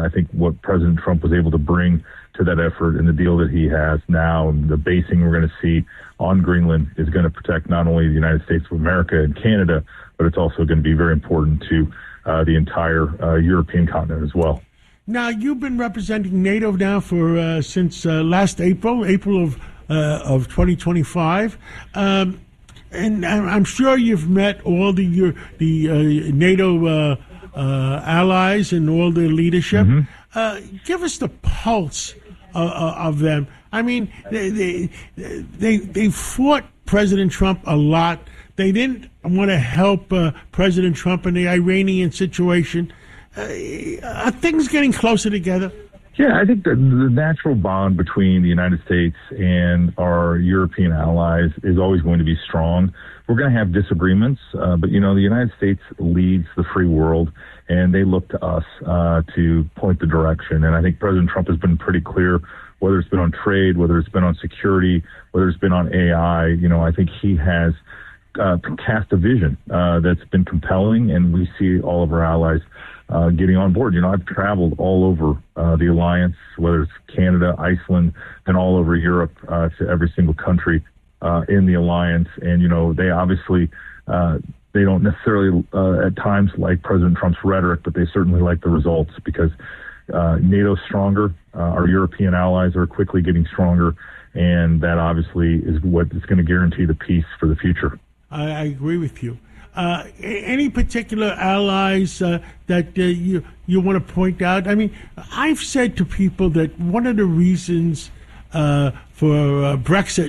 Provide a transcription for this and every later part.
I think what President Trump was able to bring to that effort and the deal that he has now and the basing we're going to see on Greenland is going to protect not only the United States of America and Canada, but it's also going to be very important to the entire European continent as well. Now, you've been representing NATO now for since last April of 2025. And I'm sure you've met all the NATO allies and all the leadership. Mm-hmm. Give us the pulse of them. I mean, they fought President Trump a lot. They didn't want to help President Trump in the Iranian situation. Are things getting closer together? Yeah, I think the natural bond between the United States and our European allies is always going to be strong. We're going to have disagreements, but, the United States leads the free world, and they look to us to point the direction. And I think President Trump has been pretty clear, whether it's been on trade, whether it's been on security, whether it's been on AI. I think he has cast a vision that's been compelling, and we see all of our allies getting on board. I've traveled all over the alliance, whether it's Canada, Iceland, and all over Europe to every single country in the alliance. And, they obviously, they don't necessarily at times like President Trump's rhetoric, but they certainly like the results because NATO's stronger. Our European allies are quickly getting stronger. And that obviously is what is going to guarantee the peace for the future. I agree with you. Any particular allies that you want to point out? I mean, I've said to people that one of the reasons for Brexit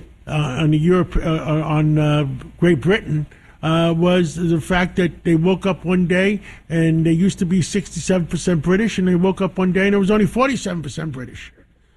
on Great Britain was the fact that they woke up one day and they used to be 67% British, and they woke up one day and it was only 47% British.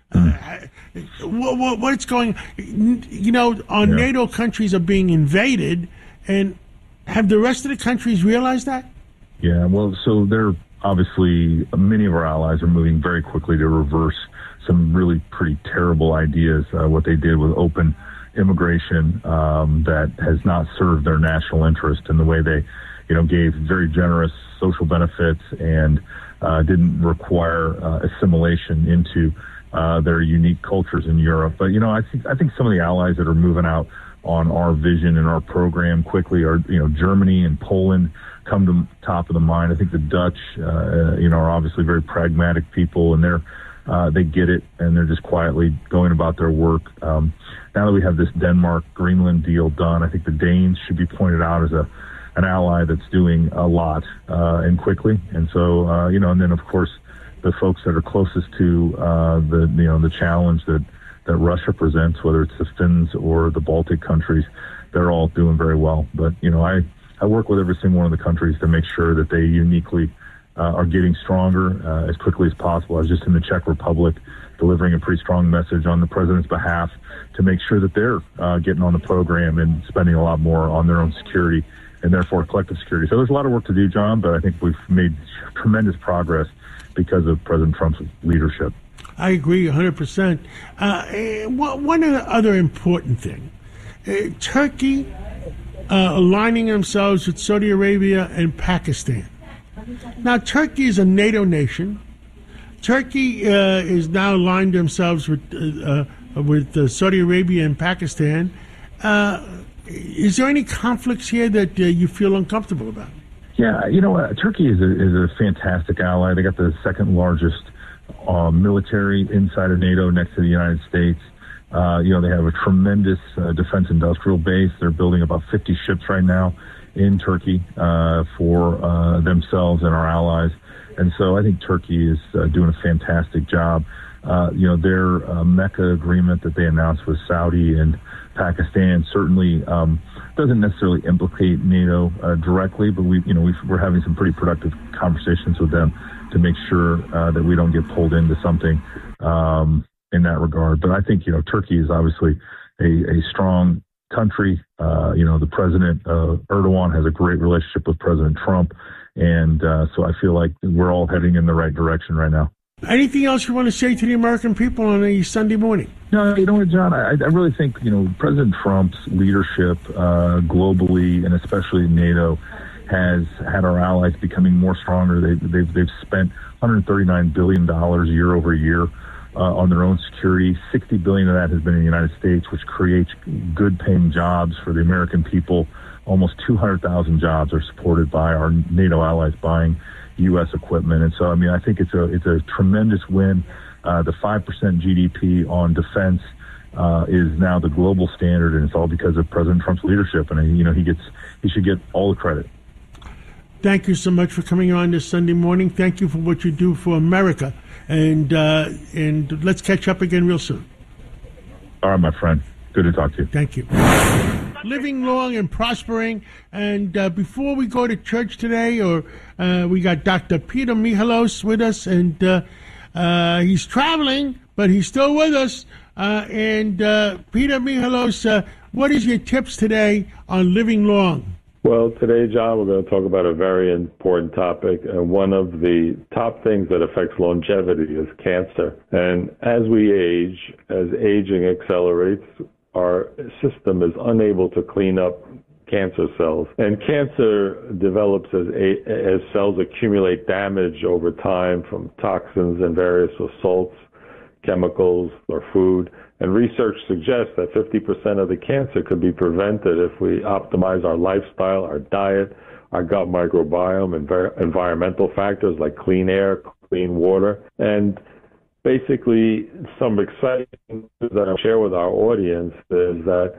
What's going? Our NATO countries are being invaded, and have the rest of the countries realized that? Yeah, well, so they're obviously, many of our allies are moving very quickly to reverse some really pretty terrible ideas, what they did with open immigration that has not served their national interest, in the way they, gave very generous social benefits and didn't require assimilation into their unique cultures in Europe. But, I think some of the allies that are moving out on our vision and our program quickly are, Germany and Poland come to top of the mind. I think the Dutch, are obviously very pragmatic people, and they get it, and they're just quietly going about their work. Now that we have this Denmark-Greenland deal done, I think the Danes should be pointed out as an ally that's doing a lot and quickly. And so, and then of course the folks that are closest to the challenge that Russia presents, whether it's the Finns or the Baltic countries, they're all doing very well. But, I work with every single one of the countries to make sure that they uniquely are getting stronger as quickly as possible. I was just in the Czech Republic delivering a pretty strong message on the president's behalf to make sure that they're getting on the program and spending a lot more on their own security and therefore collective security. So there's a lot of work to do, John, but I think we've made tremendous progress because of President Trump's leadership. I agree 100%. One other important thing, Turkey aligning themselves with Saudi Arabia and Pakistan. Now, Turkey is a NATO nation. Turkey is now aligned themselves with Saudi Arabia and Pakistan. Is there any conflicts here that you feel uncomfortable about? Yeah, Turkey is a fantastic ally. They got the second largest military inside of NATO next to the United States. They have a tremendous defense industrial base. They're building about 50 ships right now in Turkey for themselves and our allies. And so I think Turkey is doing a fantastic job. Their Mecca agreement that they announced with Saudi and Pakistan certainly doesn't necessarily implicate NATO directly, but we're having some pretty productive conversations with them to make sure that we don't get pulled into something in that regard. But I think, Turkey is obviously a strong country. The president, Erdogan, has a great relationship with President Trump. And so I feel like we're all heading in the right direction right now. Anything else you want to say to the American people on a Sunday morning? No, what, John, I really think, President Trump's leadership globally and especially NATO has had our allies becoming more stronger. They've spent $139 billion year over year on their own security. $60 billion of that has been in the United States, which creates good-paying jobs for the American people. Almost 200,000 jobs are supported by our NATO allies buying U.S. equipment. And so, I mean, I think it's a tremendous win. The 5% GDP on defense is now the global standard, and it's all because of President Trump's leadership. And he should get all the credit. Thank you so much for coming on this Sunday morning. Thank you for what you do for America, and let's catch up again real soon. All right, my friend. Good to talk to you. Thank you. Living long and prospering. And before we go to church today, we got Dr. Peter Michalos with us, and he's traveling, but he's still with us. Peter Michalos, what is your tips today on living long? Well, today, John, we're going to talk about a very important topic. And one of the top things that affects longevity is cancer. And as we age, as aging accelerates, our system is unable to clean up cancer cells. And cancer develops as cells accumulate damage over time from toxins and various assaults, chemicals, or food. And research suggests that 50% of the cancer could be prevented if we optimize our lifestyle, our diet, our gut microbiome, and environmental factors like clean air, clean water. And basically, some exciting news that I'll share with our audience is that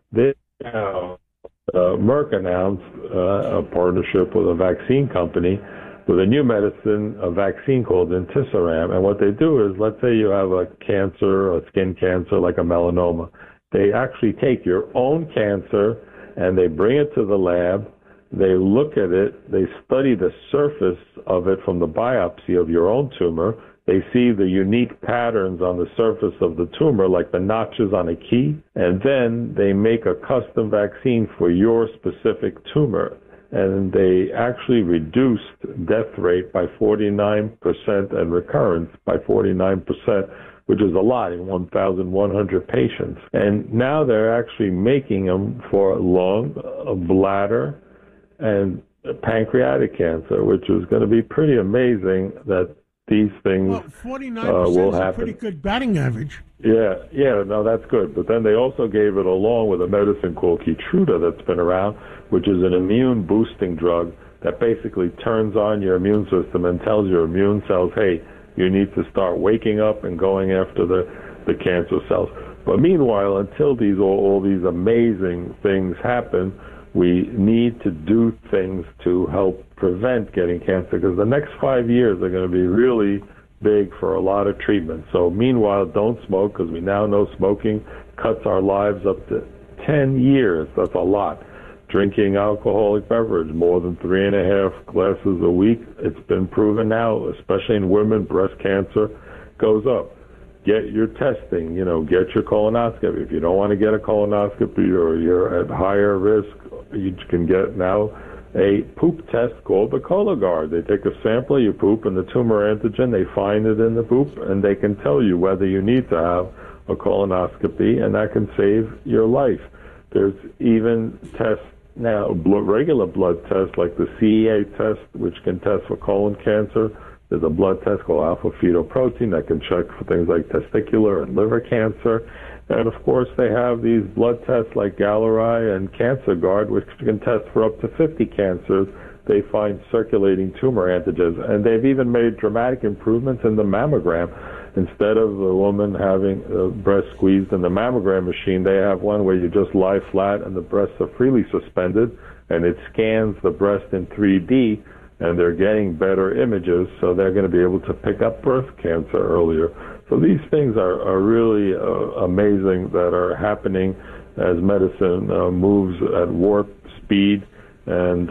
Merck announced a partnership with a vaccine company with a new medicine, a vaccine called Inclisiran. And what they do is, let's say you have a cancer, a skin cancer like a melanoma. They actually take your own cancer and they bring it to the lab. They look at it. They study the surface of it from the biopsy of your own tumor. They see the unique patterns on the surface of the tumor, like the notches on a key. And then they make a custom vaccine for your specific tumor. And they actually reduced death rate by 49% and recurrence by 49%, which is a lot in 1,100 patients. And now they're actually making them for lung, bladder, and pancreatic cancer, which is going to be pretty amazing that these things will happen. 49% is a pretty good batting average. Yeah, no, that's good. But then they also gave it along with a medicine called Keytruda that's been around, which is an immune-boosting drug that basically turns on your immune system and tells your immune cells, hey, you need to start waking up and going after the cancer cells. But meanwhile, until all these amazing things happen, we need to do things to help prevent getting cancer, because the next 5 years are going to be really big for a lot of treatments. So meanwhile, don't smoke, because we now know smoking cuts our lives up to 10 years. That's a lot. Drinking alcoholic beverage, more than 3.5 glasses a week, it's been proven now, especially in women, breast cancer goes up. Get your testing, get your colonoscopy. If you don't want to get a colonoscopy or you're at higher risk, you can get now a poop test called the Cologuard. They take a sample of your poop and the tumor antigen, they find it in the poop, and they can tell you whether you need to have a colonoscopy, and that can save your life. There's even tests now, regular blood tests like the CEA test, which can test for colon cancer. There's a blood test called alpha-fetoprotein that can check for things like testicular and liver cancer. And, of course, they have these blood tests like Galleri and CancerGuard, which can test for up to 50 cancers. They find circulating tumor antigens. And they've even made dramatic improvements in the mammogram. Instead of the woman having the breast squeezed in the mammogram machine, they have one where you just lie flat and the breasts are freely suspended, and it scans the breast in 3D, and they're getting better images, so they're going to be able to pick up breast cancer earlier. So these things are really amazing that are happening as medicine moves at warp speed. And,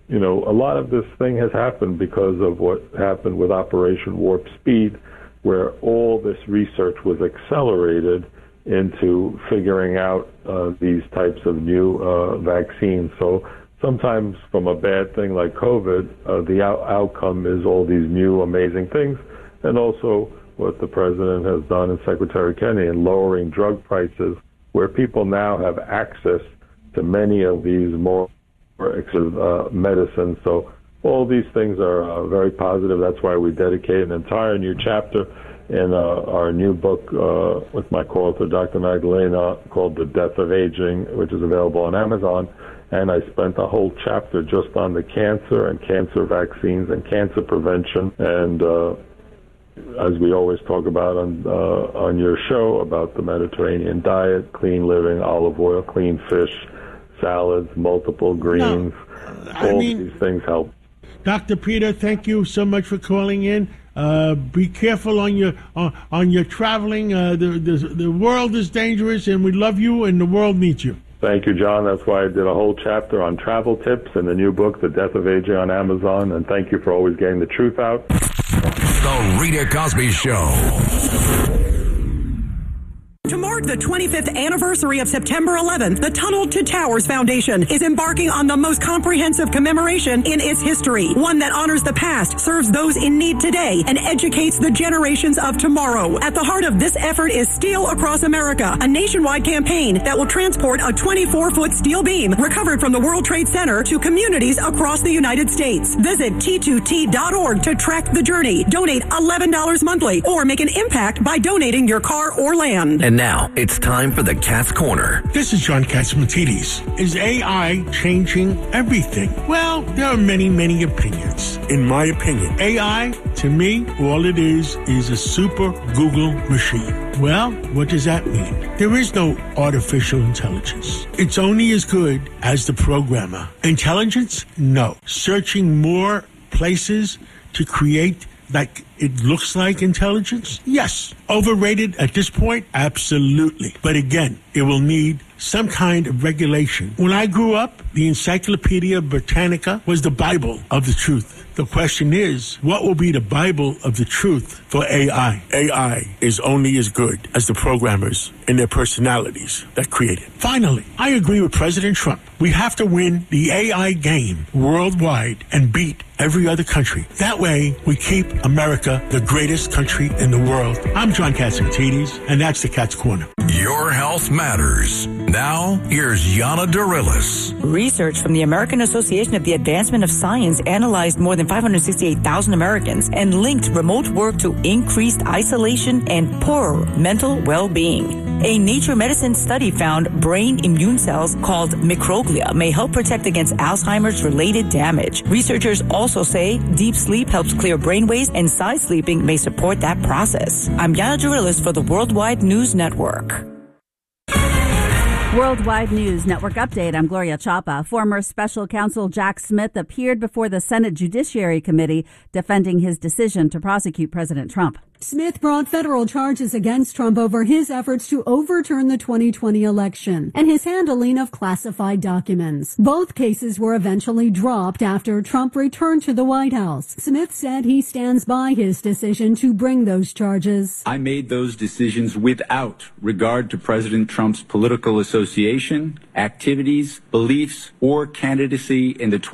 a lot of this thing has happened because of what happened with Operation Warp Speed, where all this research was accelerated into figuring out these types of new vaccines. So sometimes from a bad thing like COVID, the outcome is all these new amazing things, and also what the president has done and Secretary Kennedy in lowering drug prices, where people now have access to many of these more medicine. So all these things are very positive. That's why we dedicate an entire new chapter in our new book with my co-author, Dr. Magdalena, called The Death of Aging, which is available on Amazon. And I spent a whole chapter just on the cancer and cancer vaccines and cancer prevention. And as we always talk about on your show, about the Mediterranean diet, clean living, olive oil, clean fish, salads, multiple greens. These things help. Dr. Peter, thank you so much for calling in. Be careful on your traveling. The world is dangerous, and we love you, and the world needs you. Thank you, John. That's why I did a whole chapter on travel tips in the new book, The Death of Aging, on Amazon. And thank you for always getting the truth out. The Rita Cosby Show. To mark the 25th anniversary of September 11th, the Tunnel to Towers Foundation is embarking on the most comprehensive commemoration in its history. One that honors the past, serves those in need today, and educates the generations of tomorrow. At the heart of this effort is Steel Across America, a nationwide campaign that will transport a 24-foot steel beam recovered from the World Trade Center to communities across the United States. Visit T2T.org to track the journey. Donate $11 monthly or make an impact by donating your car or land. And now, it's time for the Cat's Corner. This is John Catsimatidis. Is AI changing everything? Well, there are many, many opinions. In my opinion, AI, to me, all it is a super Google machine. Well, what does that mean? There is no artificial intelligence. It's only as good as the programmer. Intelligence? No. Searching more places to create like it looks like intelligence? Yes. Overrated at this point? Absolutely. But again, it will need some kind of regulation. When I grew up, the Encyclopedia Britannica was the Bible of the truth. The question is, what will be the Bible of the truth for AI? AI is only as good as the programmers and their personalities that create it. Finally, I agree with President Trump. We have to win the AI game worldwide and beat every other country. That way, we keep America the greatest country in the world. I'm John Catsimatidis, and that's the Cat's Corner. Your health matters. Now, here's Yana Dorillis. Research from the American Association of the Advancement of Science analyzed more than 568,000 Americans and linked remote work to increased isolation and poorer mental well-being. A Nature Medicine study found brain immune cells called microglia may help protect against Alzheimer's related damage. Researchers also say deep sleep helps clear brainwaves and side sleeping may support that process. I'm Yana Dorillis for the Worldwide News Network. Worldwide News Network update. I'm Gloria Chapa. Former special counsel Jack Smith appeared before the Senate Judiciary Committee defending his decision to prosecute President Trump. Smith brought federal charges against Trump over his efforts to overturn the 2020 election and his handling of classified documents. Both cases were eventually dropped after Trump returned to the White House. Smith said he stands by his decision to bring those charges. I made those decisions without regard to President Trump's political association, activities, beliefs, or candidacy in the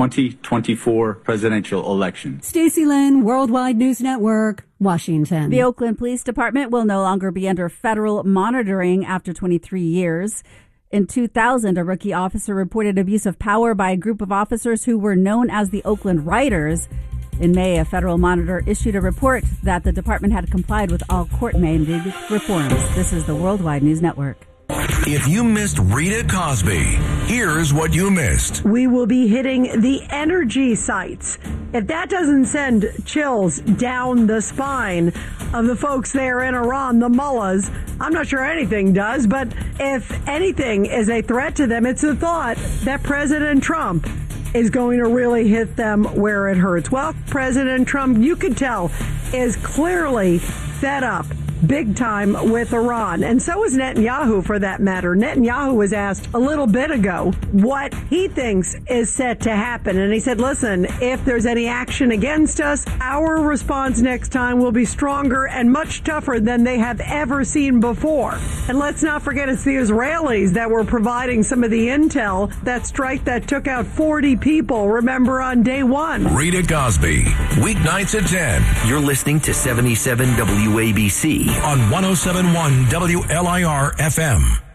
2024 presidential election. Stacey Lynn, Worldwide News Network, Washington. The Oakland Police Department will no longer be under federal monitoring after 23 years. In 2000, a rookie officer reported abuse of power by a group of officers who were known as the Oakland Riders. In May, a federal monitor issued a report that the department had complied with all court-mandated reforms. This is the Worldwide News Network. If you missed Rita Cosby, here's what you missed. We will be hitting the energy sites. If that doesn't send chills down the spine of the folks there in Iran, the mullahs, I'm not sure anything does, but if anything is a threat to them, it's the thought that President Trump is going to really hit them where it hurts. Well, President Trump, you could tell, is clearly fed up big time with Iran. And so is Netanyahu, for that matter. Netanyahu was asked a little bit ago what he thinks is set to happen. And he said, listen, if there's any action against us, our response next time will be stronger and much tougher than they have ever seen before. And let's not forget, it's the Israelis that were providing some of the intel, that strike that took out 40 people, remember, on day one. Rita Cosby, weeknights at 10. You're listening to 77 WABC. On 107.1 WLIR FM.